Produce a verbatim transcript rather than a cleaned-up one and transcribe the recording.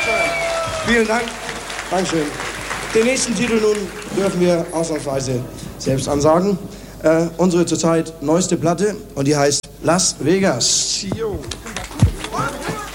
Vielen Dank. Dankeschön. Den nächsten Titel nun dürfen wir ausnahmsweise selbst ansagen. Äh, unsere zurzeit neueste Platte und die heißt Las Vegas. Jo.